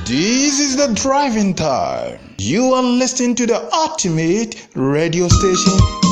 This is the driving time. You are listening to the ultimate radio station